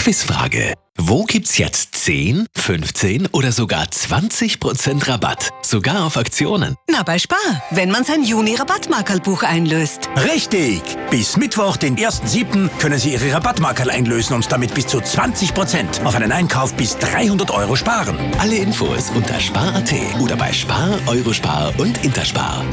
Quizfrage. Wo gibt's jetzt 10, 15 oder sogar 20% Rabatt? Sogar auf Aktionen. Na, bei Spar, wenn man sein Juni-Rabattmarkerlbuch einlöst. Richtig! Bis Mittwoch, den 1.7. können Sie Ihre Rabattmarkerl einlösen und damit bis zu 20% auf einen Einkauf bis 300 € sparen. Alle Infos unter spar.at oder bei Spar, Eurospar und Interspar.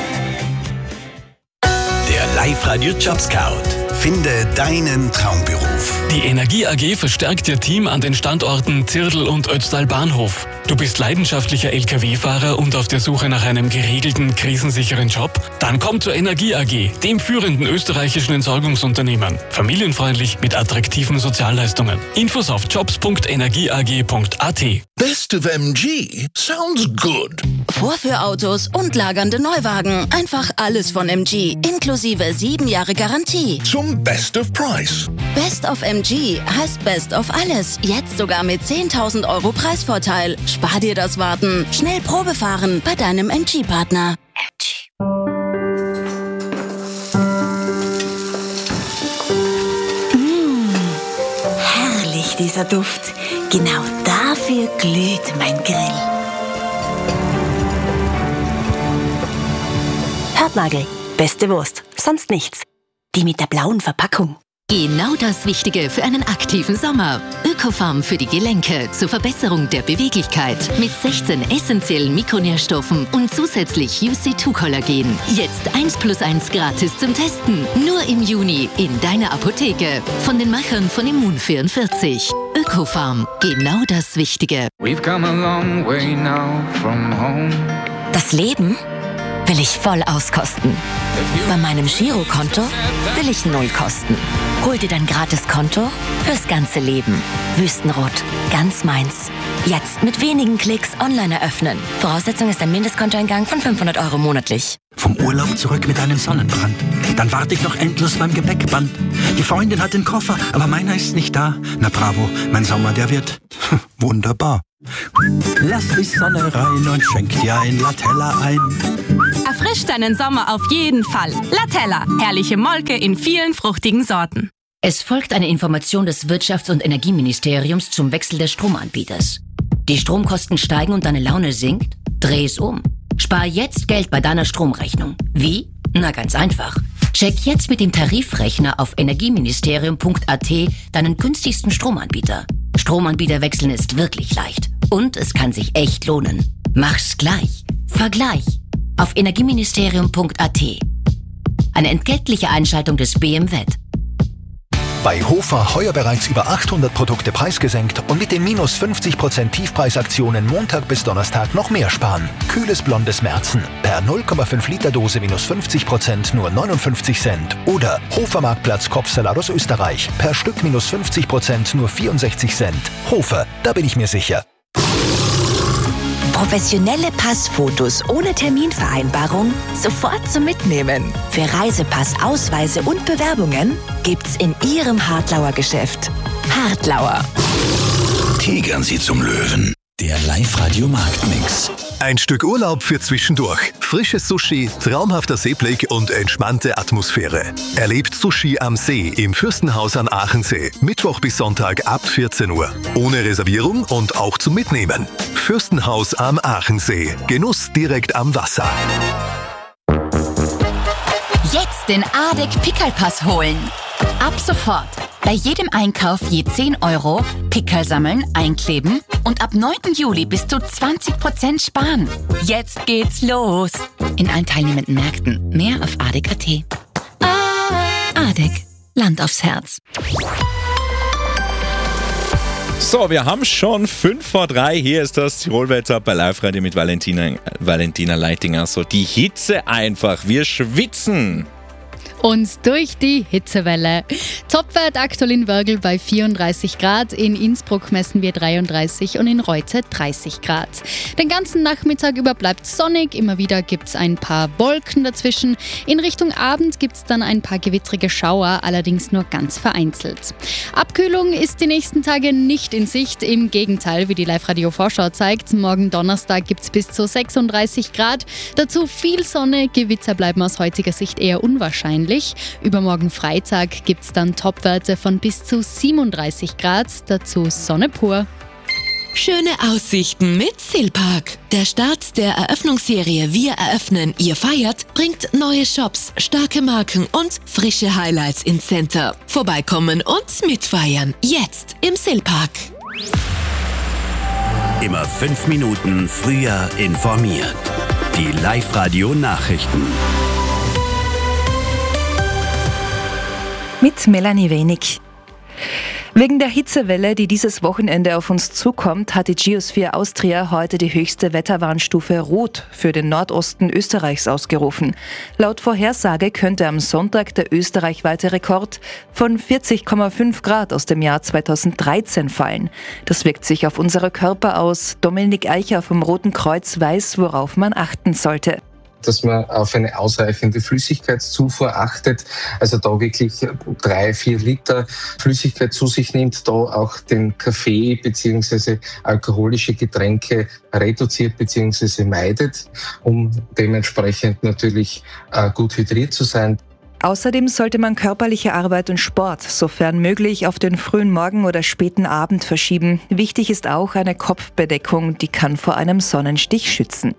Der Live-Radio Jobscout. Finde deinen Traumberuf. Die Energie AG verstärkt ihr Team an den Standorten Zirdl und Ötztal Bahnhof. Du bist leidenschaftlicher LKW-Fahrer und auf der Suche nach einem geregelten, krisensicheren Job? Dann komm zur Energie AG, dem führenden österreichischen Entsorgungsunternehmen. Familienfreundlich mit attraktiven Sozialleistungen. Infos auf jobs.energieag.at. Best of MG sounds good. Vorführautos und lagernde Neuwagen. Einfach alles von MG, inklusive 7 Jahre Garantie. Zum Best of Price. Best of MG heißt Best of alles. Jetzt sogar mit 10.000 € Preisvorteil. Spar dir das Warten. Schnell Probe fahren bei deinem MG-Partner. MG. Herrlich, dieser Duft. Genau dafür glüht mein Grill. Hörtnagel. Beste Wurst. Sonst nichts. Die mit der blauen Verpackung. Genau das Wichtige für einen aktiven Sommer. Ökofarm für die Gelenke zur Verbesserung der Beweglichkeit mit 16 essentiellen Mikronährstoffen und zusätzlich UC2-Kollagen. Jetzt 1+1 gratis zum Testen. Nur im Juni in deiner Apotheke. Von den Machern von Immun44. Ökofarm. Genau das Wichtige. We've come a long way now from home. Das Leben will ich voll auskosten. Bei meinem Girokonto will ich 0 kosten. Hol dir dein Gratiskonto fürs ganze Leben. Wüstenrot, ganz meins. Jetzt mit wenigen Klicks online eröffnen. Voraussetzung ist ein Mindestkontoeingang von 500 € monatlich. Vom Urlaub zurück mit einem Sonnenbrand. Dann warte ich noch endlos beim Gepäckband. Die Freundin hat den Koffer, aber meiner ist nicht da. Na bravo, mein Sommer, der wird wunderbar. Lass die Sonne rein und schenk dir ein Latella ein. Erfrischt deinen Sommer auf jeden Fall. Latella, herrliche Molke in vielen fruchtigen Sorten. Es folgt eine Information des Wirtschafts- und Energieministeriums zum Wechsel des Stromanbieters. Die Stromkosten steigen und deine Laune sinkt? Dreh es um. Spar jetzt Geld bei deiner Stromrechnung. Wie? Na, ganz einfach. Check jetzt mit dem Tarifrechner auf energieministerium.at deinen günstigsten Stromanbieter. Stromanbieter wechseln ist wirklich leicht. Und es kann sich echt lohnen. Mach's gleich. Vergleich. Auf energieministerium.at. Eine entgeltliche Einschaltung des BMWet. Bei Hofer heuer bereits über 800 Produkte preisgesenkt und mit den minus 50% Tiefpreisaktionen Montag bis Donnerstag noch mehr sparen. Kühles blondes Märzen per 0,5 Liter Dose minus 50% nur 59 Cent. Oder Hofer Marktplatz Kopfsalat aus Österreich per Stück minus 50% nur 64 Cent. Hofer, da bin ich mir sicher. Professionelle Passfotos ohne Terminvereinbarung sofort zum Mitnehmen. Für Reisepass, Ausweise und Bewerbungen gibt's in Ihrem Hartlauer Geschäft. Hartlauer. Tigern Sie zum Löwen. Der Live-Radio Marktmix. Ein Stück Urlaub für zwischendurch. Frisches Sushi, traumhafter Seeblick und entspannte Atmosphäre. Erlebt Sushi am See im Fürstenhaus an Aachensee. Mittwoch bis Sonntag ab 14 Uhr. Ohne Reservierung und auch zum Mitnehmen. Fürstenhaus am Aachensee. Genuss direkt am Wasser. Jetzt den ADEC Pickelpass holen. Ab sofort. Bei jedem Einkauf je 10 € Pickel sammeln, einkleben und ab 9. Juli bis zu 20% sparen. Jetzt geht's los. In allen teilnehmenden Märkten. Mehr auf ADEC.at. ADEC. Land aufs Herz. So, wir haben schon 2:55. Hier ist das Tirolwetter bei Live-Radio mit Valentina Leitinger. So, die Hitze einfach. Wir schwitzen. Uns durch die Hitzewelle. Topwert aktuell in Wörgl bei 34 Grad, in Innsbruck messen wir 33 und in Reutze 30 Grad. Den ganzen Nachmittag über bleibt sonnig, immer wieder gibt es ein paar Wolken dazwischen. In Richtung Abend gibt es dann ein paar gewittrige Schauer, allerdings nur ganz vereinzelt. Abkühlung ist die nächsten Tage nicht in Sicht, im Gegenteil, wie die Live-Radio-Vorschau zeigt. Morgen Donnerstag gibt es bis zu 36 Grad, dazu viel Sonne, Gewitter bleiben aus heutiger Sicht eher unwahrscheinlich. sonnig. Übermorgen Freitag gibt es dann Topwerte von bis zu 37 Grad, dazu Sonne pur. Schöne Aussichten mit Silpark. Der Start der Eröffnungsserie Wir eröffnen, ihr feiert bringt neue Shops, starke Marken und frische Highlights ins Center. Vorbeikommen und mitfeiern. Jetzt im Silpark. Immer 5 Minuten früher informiert. Die Live-Radio-Nachrichten. Mit Melanie Wenig. Wegen der Hitzewelle, die dieses Wochenende auf uns zukommt, hat die Geosphere Austria heute die höchste Wetterwarnstufe Rot für den Nordosten Österreichs ausgerufen. Laut Vorhersage könnte am Sonntag der österreichweite Rekord von 40,5 Grad aus dem Jahr 2013 fallen. Das wirkt sich auf unsere Körper aus. Dominik Eicher vom Roten Kreuz weiß, worauf man achten sollte. Dass man auf eine ausreichende Flüssigkeitszufuhr achtet, also da wirklich 3-4 Liter Flüssigkeit zu sich nimmt, da auch den Kaffee bzw. alkoholische Getränke reduziert bzw. meidet, um dementsprechend natürlich gut hydriert zu sein. Außerdem sollte man körperliche Arbeit und Sport, sofern möglich, auf den frühen Morgen oder späten Abend verschieben. Wichtig ist auch eine Kopfbedeckung, die kann vor einem Sonnenstich schützen.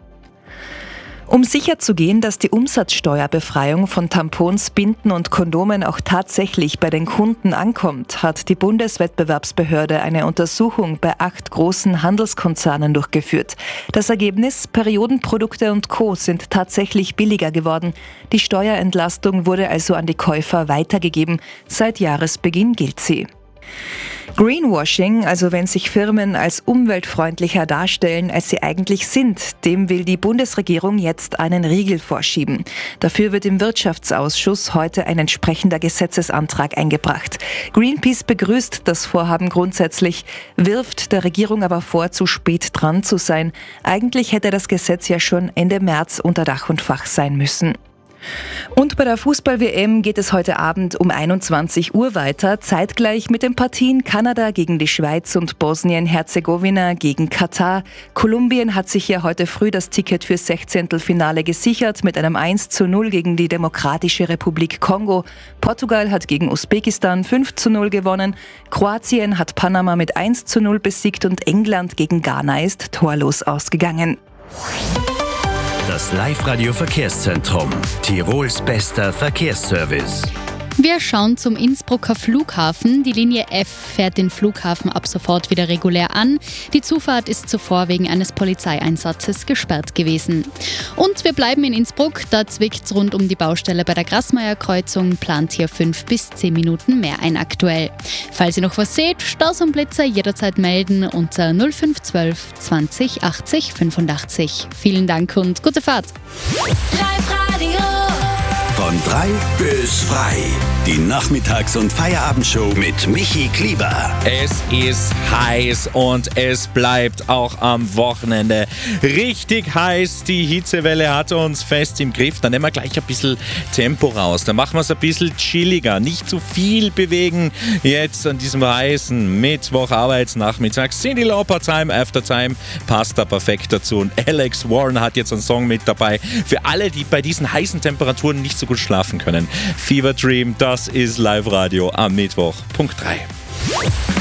Um sicherzugehen, dass die Umsatzsteuerbefreiung von Tampons, Binden und Kondomen auch tatsächlich bei den Kunden ankommt, hat die Bundeswettbewerbsbehörde eine Untersuchung bei 8 großen Handelskonzernen durchgeführt. Das Ergebnis: Periodenprodukte und Co. sind tatsächlich billiger geworden. Die Steuerentlastung wurde also an die Käufer weitergegeben. Seit Jahresbeginn gilt sie. Greenwashing, also wenn sich Firmen als umweltfreundlicher darstellen, als sie eigentlich sind, dem will die Bundesregierung jetzt einen Riegel vorschieben. Dafür wird im Wirtschaftsausschuss heute ein entsprechender Gesetzesantrag eingebracht. Greenpeace begrüßt das Vorhaben grundsätzlich, wirft der Regierung aber vor, zu spät dran zu sein. Eigentlich hätte das Gesetz ja schon Ende März unter Dach und Fach sein müssen. Und bei der Fußball-WM geht es heute Abend um 21 Uhr weiter, zeitgleich mit den Partien Kanada gegen die Schweiz und Bosnien-Herzegowina gegen Katar. Kolumbien hat sich ja heute früh das Ticket fürs 16. gesichert mit einem 1:0 gegen die Demokratische Republik Kongo. Portugal hat gegen Usbekistan 5:0 gewonnen. Kroatien hat Panama mit 1:0 besiegt und England gegen Ghana ist torlos ausgegangen. Das Live-Radio-Verkehrszentrum. Tirols bester Verkehrsservice. Wir schauen zum Innsbrucker Flughafen. Die Linie F fährt den Flughafen ab sofort wieder regulär an. Die Zufahrt ist zuvor wegen eines Polizeieinsatzes gesperrt gewesen. Und wir bleiben in Innsbruck. Da zwickt's rund um die Baustelle bei der Grasmeyer-Kreuzung. Plant hier 5 bis 10 Minuten mehr ein aktuell. Falls ihr noch was seht, Staus und Blitzer jederzeit melden unter 0512 20 80 85. Vielen Dank und gute Fahrt. Live-Radio. Von 3 bis frei. Die Nachmittags- und Feierabendshow mit Michi Klieber. Es ist heiß und es bleibt auch am Wochenende richtig heiß. Die Hitzewelle hat uns fest im Griff. Dann nehmen wir gleich ein bisschen Tempo raus. Dann machen wir es ein bisschen chilliger. Nicht zu viel bewegen. Jetzt an diesem heißen Mittwoch, Arbeitsnachmittag. Cyndi Lauper, Time After Time passt da perfekt dazu. Und Alex Warren hat jetzt einen Song mit dabei. Für alle, die bei diesen heißen Temperaturen nicht so gut schlafen können. Fever Dream, das ist Live-Radio am Mittwoch. Punkt 3.